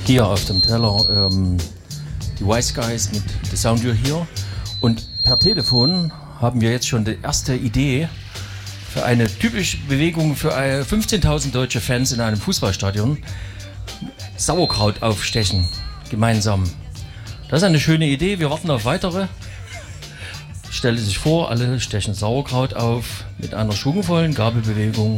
Hier auf dem Teller die Wise Guys mit The Sound You Hear. Und per Telefon haben wir jetzt schon die erste Idee für eine typische Bewegung für 15.000 deutsche Fans in einem Fußballstadion. Sauerkraut aufstechen, gemeinsam. Das ist eine schöne Idee, wir warten auf weitere. Stelle sich vor, alle stechen Sauerkraut auf mit einer schwungvollen Gabelbewegung.